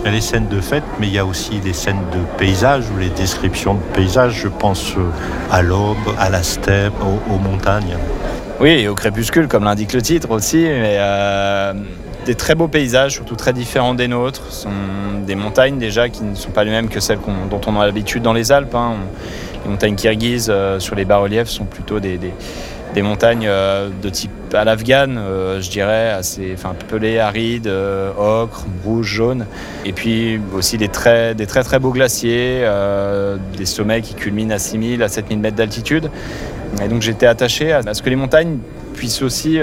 Il y a les scènes de fête, mais il y a aussi les scènes de paysages ou les descriptions de paysages. Je pense à l'aube, à la steppe, aux montagnes. Oui, et au crépuscule, comme l'indique le titre aussi. Mais, des très beaux paysages, surtout très différents des nôtres. Ce sont des montagnes déjà qui ne sont pas les mêmes que celles dont on a l'habitude dans les Alpes. Les montagnes kirghizes sur les bas-reliefs sont plutôt des montagnes de type à l'afghane, je dirais, assez pelées, arides, ocre, rouge, jaune. Et puis aussi des très beaux glaciers, des sommets qui culminent à 6000, à 7000 mètres d'altitude. Et donc j'étais attaché à ce que les montagnes puissent aussi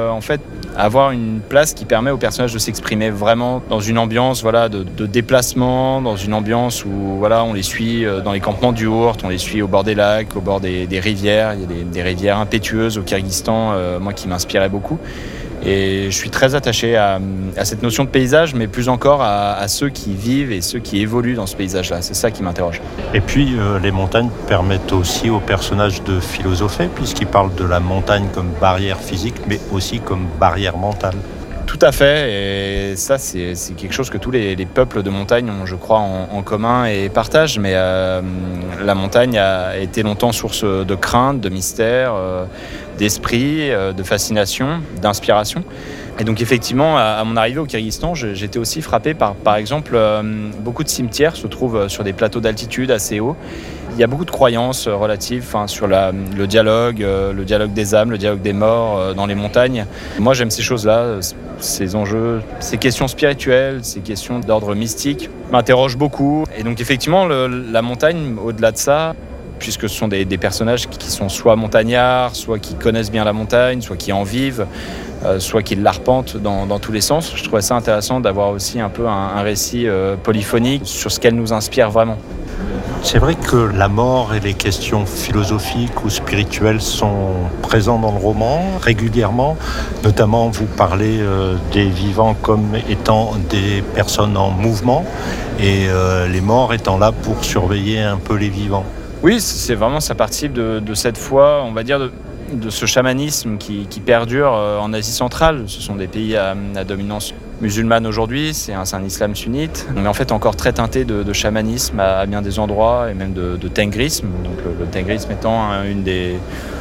avoir une place qui permet aux personnages de s'exprimer vraiment dans une ambiance de déplacement, dans une ambiance où on les suit dans les campements du Hourt, on les suit au bord des lacs, au bord des rivières. Il y a des rivières impétueuses au Kyrgyzstan, moi qui m'inspiraient beaucoup. Et je suis très attaché à cette notion de paysage, mais plus encore à ceux qui vivent et ceux qui évoluent dans ce paysage-là. C'est ça qui m'interroge. Et puis, les montagnes permettent aussi aux personnages de philosopher, puisqu'ils parlent de la montagne comme barrière physique, mais aussi comme barrière mentale. Tout à fait, et ça c'est quelque chose que tous les peuples de montagne ont, je crois, en commun et partagent, mais la montagne a été longtemps source de crainte, de mystère, d'esprit, de fascination, d'inspiration. Et donc effectivement, à mon arrivée au Kyrgyzstan, j'étais aussi frappé par exemple, beaucoup de cimetières se trouvent sur des plateaux d'altitude assez hauts. Il y a beaucoup de croyances relatives sur le dialogue des âmes, le dialogue des morts dans les montagnes. Moi, j'aime ces choses-là, ces enjeux, ces questions spirituelles, ces questions d'ordre mystique m'interrogent beaucoup. Et donc effectivement, la montagne, au-delà de ça, puisque ce sont des personnages qui sont soit montagnards, soit qui connaissent bien la montagne, soit qui en vivent, soit qui l'arpentent dans tous les sens. Je trouvais ça intéressant d'avoir aussi un peu un récit polyphonique sur ce qu'elle nous inspire vraiment. C'est vrai que la mort et les questions philosophiques ou spirituelles sont présents dans le roman régulièrement. Notamment, vous parlez des vivants comme étant des personnes en mouvement et les morts étant là pour surveiller un peu les vivants. Oui, c'est vraiment, ça participe de cette foi, on va dire, de ce chamanisme qui perdure en Asie centrale. Ce sont des pays à dominance musulmane aujourd'hui, c'est un islam sunnite, mais en fait encore très teinté de chamanisme à bien des endroits et même de tengrisme. Donc le tengrisme étant une des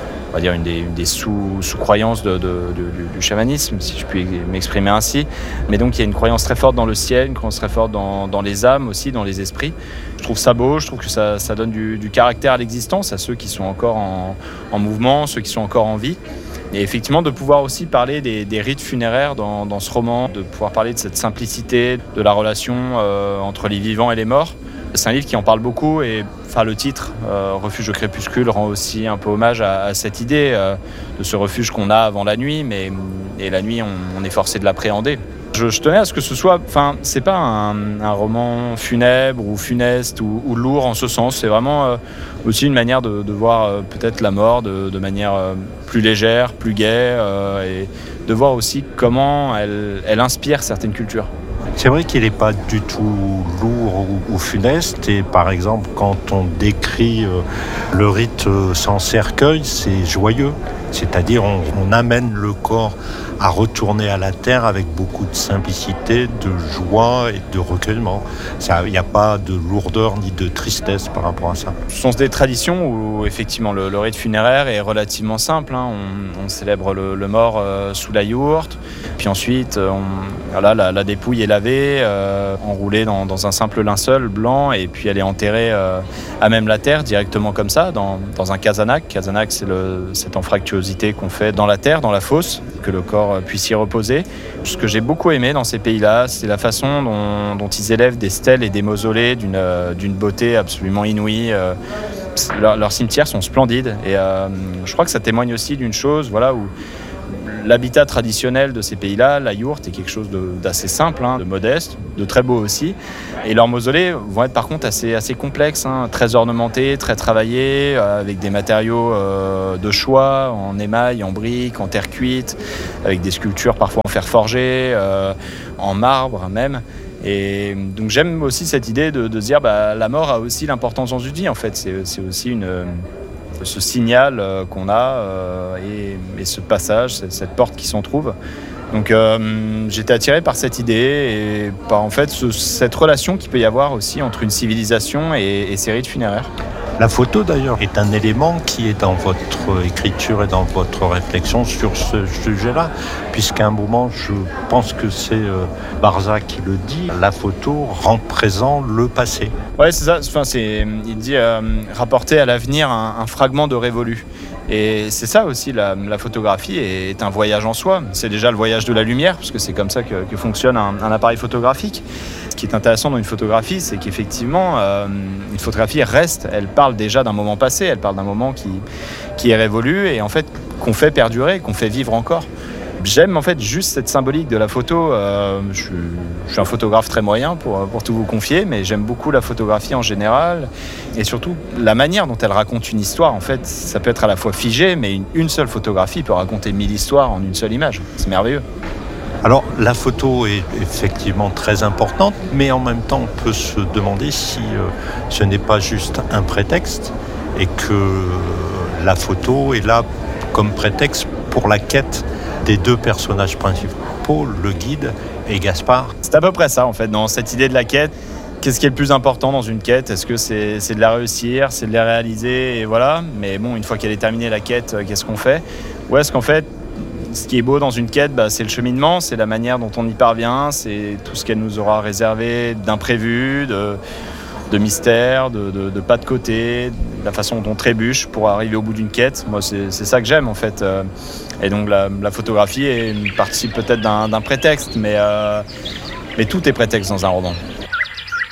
sous-croyances du chamanisme, si je puis m'exprimer ainsi. Mais donc il y a une croyance très forte dans le ciel, une croyance très forte dans les âmes aussi, dans les esprits. Je trouve ça beau, je trouve que ça donne du caractère à l'existence, à ceux qui sont encore en mouvement, ceux qui sont encore en vie. Et effectivement, de pouvoir aussi parler des rites funéraires dans ce roman, de pouvoir parler de cette simplicité, de la relation entre les vivants et les morts. C'est un livre qui en parle beaucoup et le titre, Refuge au crépuscule, rend aussi un peu hommage à cette idée de ce refuge qu'on a avant la nuit, et la nuit, on est forcé de l'appréhender. Je tenais à ce que ce soit, c'est pas un roman funèbre ou funeste ou lourd en ce sens, c'est vraiment aussi une manière de voir peut-être la mort de manière plus légère, plus gaie, et de voir aussi comment elle inspire certaines cultures. C'est vrai qu'il n'est pas du tout lourd ou funeste, et par exemple quand on décrit le rite sans cercueil, c'est joyeux, c'est-à-dire on amène le corps à retourner à la terre avec beaucoup de simplicité, de joie et de recueillement. Il n'y a pas de lourdeur ni de tristesse par rapport à ça. Ce sont des traditions où effectivement le rite funéraire est relativement simple. On célèbre le mort sous la yourte, puis ensuite la dépouille est lavée, enroulée dans un simple linceul blanc, et puis elle est enterrée à même la terre directement comme ça, dans un kazanak. Kazanak, c'est cette anfractuosité qu'on fait dans la terre, dans la fosse, que le corps puisse y reposer. Ce que j'ai beaucoup aimé dans ces pays-là, c'est la façon dont ils élèvent des stèles et des mausolées d'une beauté absolument inouïe. Leurs cimetières sont splendides, et je crois que ça témoigne aussi d'une chose, où l'habitat traditionnel de ces pays-là, la yourte, est quelque chose d'assez simple, de modeste, de très beau aussi. Et leurs mausolées vont être par contre assez complexes, très ornementés, très travaillés, avec des matériaux de choix, en émail, en briques, en terre cuite, avec des sculptures parfois en fer forgé, en marbre même. Et donc j'aime aussi cette idée de se dire la mort a aussi l'importance dans une vie, en fait. C'est aussi ce signal qu'on a et ce passage, cette porte qui s'en trouve. Donc j'étais attiré par cette idée et par en fait cette relation qu'il peut y avoir aussi entre une civilisation et ces rites funéraires. La photo d'ailleurs est un élément qui est dans votre écriture et dans votre réflexion sur ce sujet-là, puisqu'à un moment, je pense que c'est Barza qui le dit, la photo rend présent le passé. Ouais, c'est ça. Enfin, il dit rapporter à l'avenir un fragment de révolu. Et c'est ça aussi, la photographie est un voyage en soi. C'est déjà le voyage de la lumière, parce que c'est comme ça que fonctionne un appareil photographique. Ce qui est intéressant dans une photographie, c'est qu'effectivement, une photographie reste, elle parle déjà d'un moment passé, elle parle d'un moment qui est révolu et en fait qu'on fait perdurer, qu'on fait vivre encore. J'aime en fait juste cette symbolique de la photo. Je suis un photographe très moyen pour tout vous confier, mais j'aime beaucoup la photographie en général et surtout la manière dont elle raconte une histoire. En fait, ça peut être à la fois figé, mais une seule photographie peut raconter 1000 histoires en une seule image. C'est merveilleux. Alors, la photo est effectivement très importante, mais en même temps, on peut se demander si ce n'est pas juste un prétexte et que la photo est là comme prétexte pour la quête des deux personnages principaux, le guide et Gaspard. C'est à peu près ça, en fait, dans cette idée de la quête. Qu'est-ce qui est le plus important dans une quête ? Est-ce que c'est de la réussir, c'est de la réaliser, et voilà. Mais bon, une fois qu'elle est terminée, la quête, qu'est-ce qu'on fait ? Ou est-ce qu'en fait, ce qui est beau dans une quête, c'est le cheminement, c'est la manière dont on y parvient, c'est tout ce qu'elle nous aura réservé d'imprévu, de mystère, de pas de côté, la façon dont on trébuche pour arriver au bout d'une quête. Moi, c'est ça que j'aime en fait. Et donc la photographie participe peut-être d'un prétexte, mais tout est prétexte dans un roman.